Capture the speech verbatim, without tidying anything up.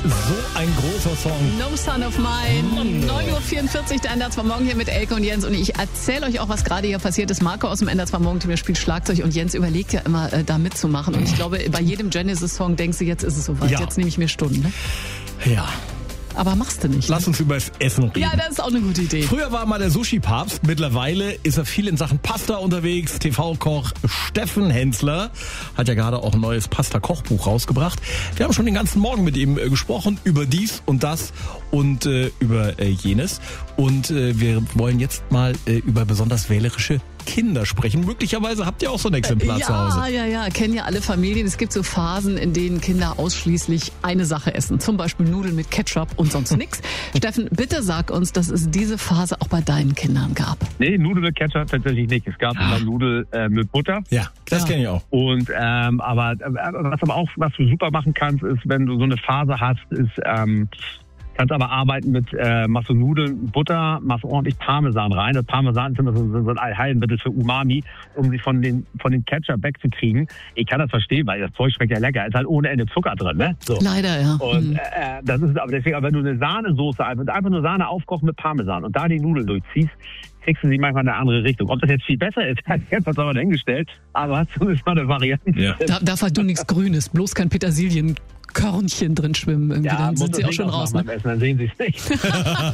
So ein großer Song. No Son of Mine. Um neun Uhr vierundvierzig, der N D R zwei Morgen hier mit Elke und Jens. Und ich erzähle euch auch, was gerade hier passiert ist. Marco aus dem N D R zwei Morgen Team spielt Schlagzeug und Jens überlegt ja immer, äh, da mitzumachen. Und ich glaube, bei jedem Genesis-Song denkst du, jetzt ist es soweit. Ja. Jetzt nehme ich mir Stunden. Ne? Ja. Aber machst du nicht. Lass Ne? uns über das Essen reden. Ja, das ist auch eine gute Idee. Früher war mal der Sushi-Papst. Mittlerweile ist er viel in Sachen Pasta unterwegs. T V-Koch Steffen Hensler hat ja gerade auch ein neues Pasta-Kochbuch rausgebracht. Wir haben schon den ganzen Morgen mit ihm äh, gesprochen über dies und das und äh, über äh, jenes. Und äh, wir wollen jetzt mal äh, über besonders wählerische Kinder sprechen. Möglicherweise habt ihr auch so ein Exemplar ja, zu Hause. Ja, ja, kennen ja alle Familien. Es gibt so Phasen, in denen Kinder ausschließlich eine Sache essen. Zum Beispiel Nudeln mit Ketchup und sonst nichts. Steffen, bitte sag uns, dass es diese Phase auch bei deinen Kindern gab. Nee, Nudeln mit Ketchup tatsächlich nicht. Es gab immer Nudeln äh, mit Butter. Ja, das Ja. kenne ich auch. Und ähm, aber äh, was aber auch, was du super machen kannst, ist, wenn du so eine Phase hast, ist ähm, kannst aber arbeiten mit, äh, machst du Nudeln, Butter, machst ordentlich Parmesan rein. Das Parmesan ist immer so, so ein Heilmittel für Umami, um sich von den von den Ketchup wegzukriegen. Ich kann das verstehen, weil das Zeug schmeckt ja lecker. Ist halt ohne Ende Zucker drin, ne? So. Leider, ja. Und Mhm. äh, das ist aber deswegen, aber wenn du eine Sahnesoße einfach, einfach nur Sahne aufkochen mit Parmesan und da die Nudeln durchziehst, kriegst du sie manchmal in eine andere Richtung. Ob das jetzt viel besser ist, hat jetzt was aber dahingestellt, aber hast zumindest mal eine Variante. Ja. Da, darf halt du nichts Grünes, bloß kein Petersilienkörnchen drin schwimmen. Irgendwie. Ja, Dann muss sind sie das auch schon Ding raus. ausmachen Ne? beim Essen, dann sehen sie es nicht.